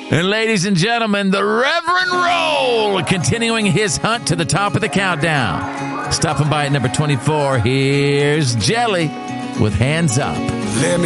And ladies and gentlemen, the Reverend Roll continuing his hunt to the top of the countdown. Stopping by at number 24, here's Jelly with Hands Up. Let me